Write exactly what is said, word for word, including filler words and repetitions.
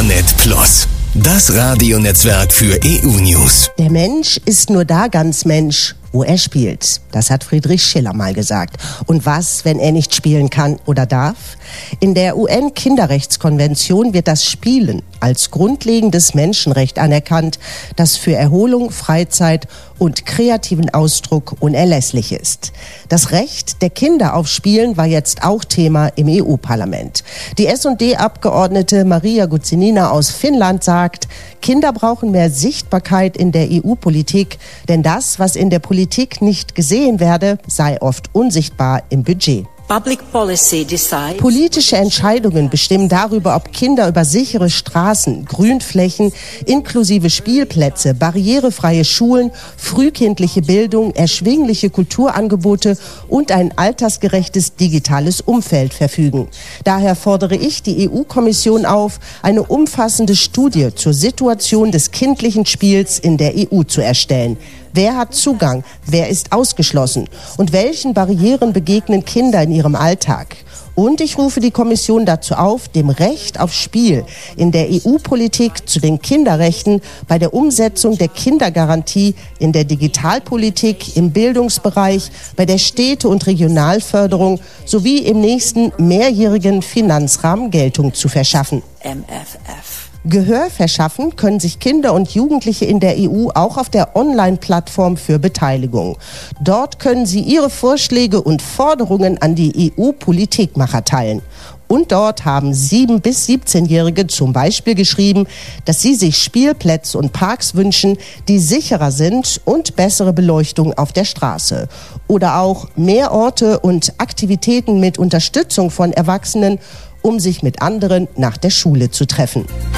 Intranet Plus, das Radionetzwerk für E U-News. Der Mensch ist nur da ganz Mensch, wo er spielt. Das hat Friedrich Schiller mal gesagt. Und was, wenn er nicht spielen kann oder darf? In der U N-Kinderrechtskonvention wird das Spielen als grundlegendes Menschenrecht anerkannt, das für Erholung, Freizeit und kreativen Ausdruck unerlässlich ist. Das Recht der Kinder auf Spielen war jetzt auch Thema im E U-Parlament. Die S und D-Abgeordnete Maria Guzenina aus Finnland sagt, Kinder brauchen mehr Sichtbarkeit in der E U-Politik, denn das, was in der Politik nicht gesehen werde, sei oft unsichtbar im Budget. Politische Entscheidungen bestimmen darüber, ob Kinder über sichere Straßen, Grünflächen, inklusive Spielplätze, barrierefreie Schulen, frühkindliche Bildung, erschwingliche Kulturangebote und ein altersgerechtes digitales Umfeld verfügen. Daher fordere ich die E U-Kommission auf, eine umfassende Studie zur Situation des kindlichen Spiels in der E U zu erstellen. Wer hat Zugang? Wer ist ausgeschlossen? Und welchen Barrieren begegnen Kinder in ihrem Alltag? Und ich rufe die Kommission dazu auf, dem Recht auf Spiel in der E U-Politik zu den Kinderrechten bei der Umsetzung der Kindergarantie in der Digitalpolitik, im Bildungsbereich, bei der Städte- und Regionalförderung sowie im nächsten mehrjährigen Finanzrahmen Geltung zu verschaffen. M F F. Gehör verschaffen können sich Kinder und Jugendliche in der E U auch auf der Online-Plattform für Beteiligung. Dort können sie ihre Vorschläge und Forderungen an die E U-Politikmacher teilen. Und dort haben sieben- bis siebzehnjährige zum Beispiel geschrieben, dass sie sich Spielplätze und Parks wünschen, die sicherer sind und bessere Beleuchtung auf der Straße. Oder auch mehr Orte und Aktivitäten mit Unterstützung von Erwachsenen, um sich mit anderen nach der Schule zu treffen.